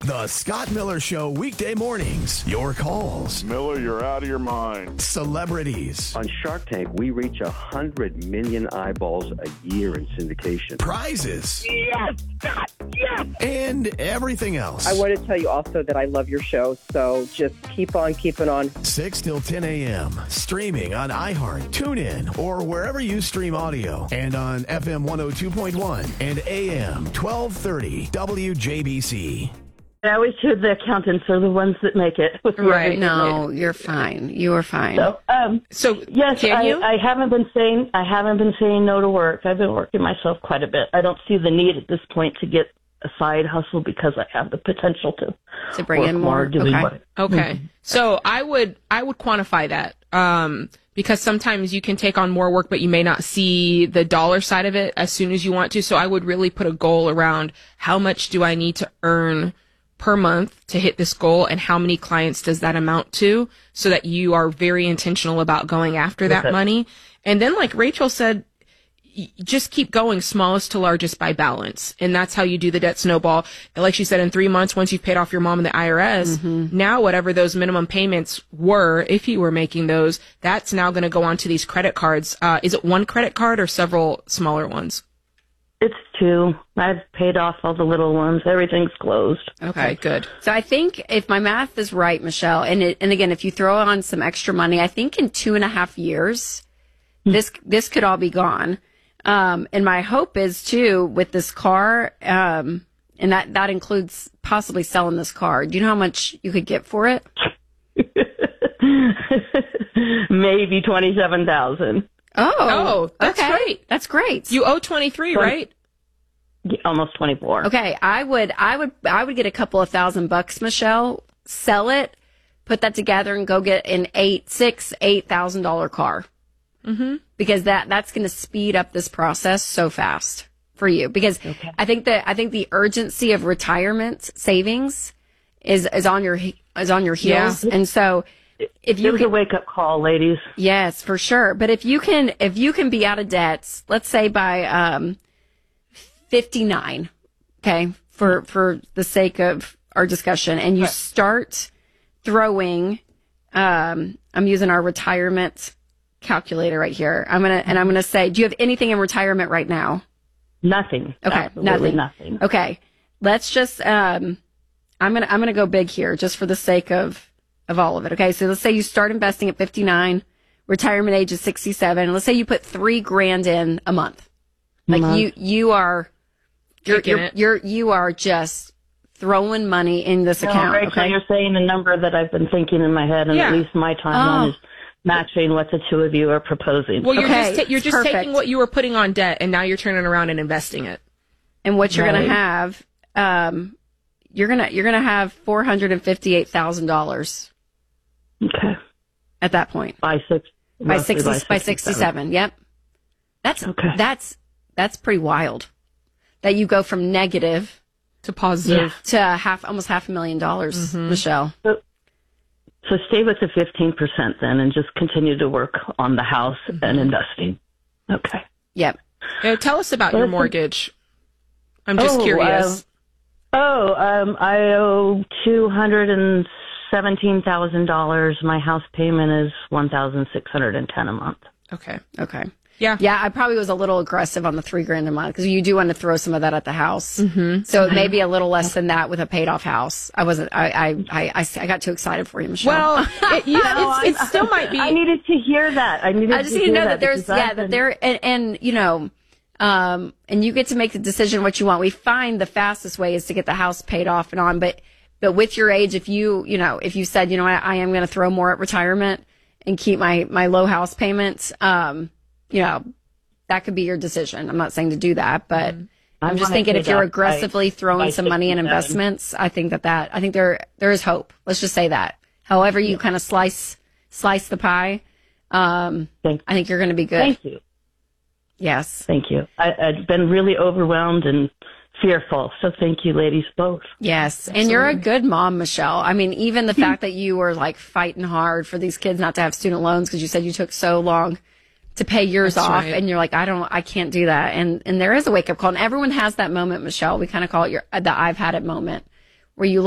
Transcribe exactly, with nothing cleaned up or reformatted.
The Scott Miller Show, weekday mornings. Your calls. Miller, you're out of your mind. Celebrities. On Shark Tank, we reach one hundred million eyeballs a year in syndication. Prizes. Yes, Scott, yes! And everything else. I want to tell you also that I love your show, so just keep on keeping on. six till ten a.m. Streaming on iHeart, TuneIn, or wherever you stream audio. And on F M one oh two point one and A M twelve thirty W J B C. I always hear the accountants are the ones that make it. Right. No, you're fine. You are fine. So, um, so yes, can I, you? I haven't been saying I haven't been saying no to work. I've been working myself quite a bit. I don't see the need at this point to get a side hustle because I have the potential to to bring work in more. doing Okay. what- Okay. Mm-hmm. So I would I would quantify that um, because sometimes you can take on more work, but you may not see the dollar side of it as soon as you want to. So I would really put a goal around how much do I need to earn per month to hit this goal, and how many clients does that amount to, so that you are very intentional about going after that Okay. money. And then, like Rachel said, y- just keep going, smallest to largest by balance. And that's how you do the debt snowball. And like she said, in three months, once you've paid off your mom and the I R S, Mm-hmm. now whatever those minimum payments were, if you were making those, that's now going to go onto these credit cards. Uh, is it one credit card or several smaller ones? It's two. I've paid off all the little ones. Everything's closed. Okay, good. So I think if my math is right, Michelle, and it, and again, if you throw on some extra money, I think in two and a half years, this this could all be gone. Um, and my hope is too with this car, um, and that that includes possibly selling this car. Do you know how much you could get for it? Maybe twenty-seven thousand. Oh, Oh, that's okay. great. That's great. You owe twenty-three, right? Almost twenty-four. Okay, I would, I would, I would get a couple of thousand bucks, Michelle. Sell it, put that together, and go get an eight, six, eight thousand dollar car. Mm-hmm. Because that that's going to speed up this process so fast for you. Because Okay. I think that I think the urgency of retirement savings is is on your he- is on your heels, Yeah. and so if you It was can, a wake-up call, ladies. yes, for sure. But if you can, if you can be out of debt, let's say by um, fifty-nine, okay, for for the sake of our discussion, and you start throwing, um, I'm using our retirement calculator right here. I'm gonna and I'm gonna say, do you have anything in retirement right now? Nothing. Okay, Absolutely nothing. nothing. Okay, let's just. Um, I'm gonna I'm gonna go big here, just for the sake of of all of it. Okay, so let's say you start investing at fifty-nine, retirement age is sixty-seven. And let's say you put three grand in a month. Like Month. you you are you're Kicking you're, it. you're you are just throwing money in this No, account. Rachel, Okay, you're saying a number that I've been thinking in my head, and Yeah. at least my timeline Oh. is matching what the two of you are proposing. Well, you're Okay, just ta- you're just perfect. taking what you were putting on debt, and now you're turning around and investing it. and what you're gonna Right. have, um, you're gonna you're gonna have four hundred and fifty-eight thousand dollars Okay. at that point. By six. by roughly sixty by sixty-seven. Yep. That's Okay. that's that's pretty wild. That you go from negative To positive. to half almost half a million dollars, Michelle. So, so stay with the fifteen percent then, and just continue to work on the house and investing. Okay. Yep. Uh, tell us about your Listen- mortgage. I'm just Oh, curious. um, Oh, um, I owe two hundred and seventeen thousand dollars. My house payment is one thousand six hundred and ten a month. Okay. Okay. Yeah. Yeah, I probably was a little aggressive on the three grand a month because you do want to throw some of that at the house. Mm-hmm. So maybe a little less than that with a paid off house. I wasn't. I I I, I, I got too excited for you, Michelle. Well, it, you, it's, it still might be. I needed to hear that. I needed I just to need to hear know that there's because yeah I've that been- there and, and you know um and you get to make the decision what you want. We find the fastest way is to get the house paid off and on, but but with your age, if you you know if you said, you know, I, I am going to throw more at retirement and keep my my low house payments, um you know, that could be your decision. I'm not saying to do that, but I I'm just wanna thinking pay if you're that aggressively by- throwing by some money in sixty-seven. investments, I think that that I think there there is hope. Let's just say that. However you kind of slice slice the pie, um Thank, I think you're going to be good. thank you. Yes. Thank you. I, I've been really overwhelmed and fearful. So thank you, ladies, both. Yes. And you're a good mom, Michelle. I mean, even the fact that you were like fighting hard for these kids not to have student loans because you said you took so long to pay yours That's off right. and you're like, I don't, I can't do that. And, and there is a wake up call and everyone has that moment, Michelle. We kind of call it your, the I've had it moment where you